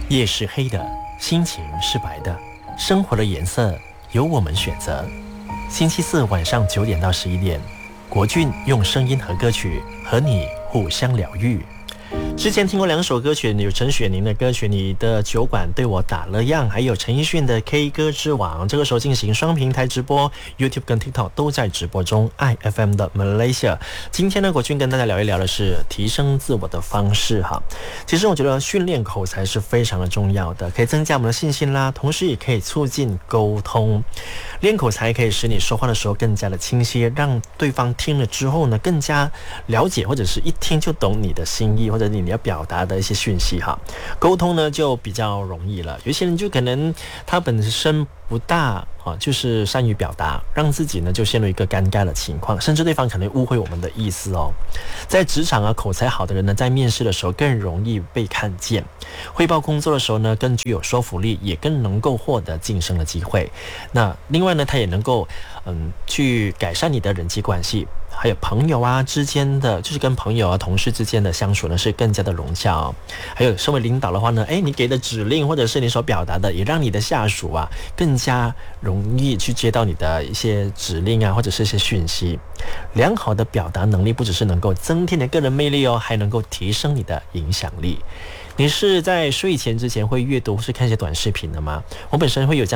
夜是黑的，心情是白的，生活的颜色由我们选择。星期四晚上9点到11点，国俊用声音和歌曲和你互相疗愈。之前听过2首歌曲，有陈雪凝的歌曲《你的酒馆对我打了样》，还有陈奕迅的《K 歌之王》。这个时候进行双平台直播 ，YouTube 跟 TikTok 都在直播中。IFM 的 Malaysia， 今天呢，国军跟大家聊一聊的是提升自我的方式哈。其实我觉得训练口才是非常的重要的，可以增加我们的信心啦，同时也可以促进沟通。练口才可以使你说话的时候更加的清晰，让对方听了之后呢，更加了解，或者是一听就懂你的心意，或者你要表达的一些讯息哈。沟通呢就比较容易了，有些人就可能他本身不大就是善于表达，让自己呢就陷入一个尴尬的情况，甚至对方可能误会我们的意思哦。在职场啊，口才好的人呢，在面试的时候更容易被看见，汇报工作的时候呢，更具有说服力，也更能够获得晋升的机会。那另外呢，他也能够去改善你的人际关系，还有朋友啊之间的，就是跟朋友啊、同事之间的相处呢，是更加的融洽哦。还有身为领导的话呢，你给的指令或者是你所表达的，也让你的下属啊更加容易去接到你的一些指令啊，或者是一些讯息。良好的表达能力不只是能够增添你的个人魅力哦，还能够提升你的影响力。你是在睡前之前会阅读或是看一些短视频的吗？我本身会有这样